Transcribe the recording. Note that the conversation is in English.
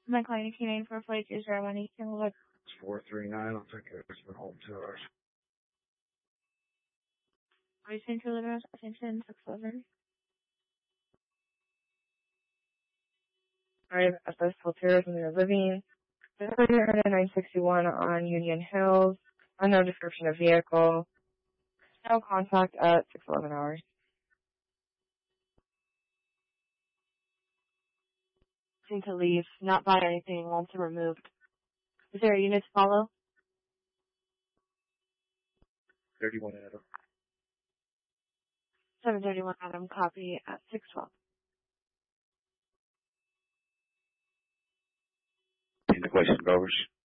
My client K9 for flight 201 Eastern Wood. It's 439. I'll take it. It's been home 2 hours. Recent delivery attention 611. Alright, SS Filters when they're living. 961 on Union Hills. Unknown description of vehicle. No contact at 611 hours. Seem to leave, not buy anything, wants them removed. Is there a unit to follow? 31 Adam. 731 Adam, copy at 612. Any questions, Rovers?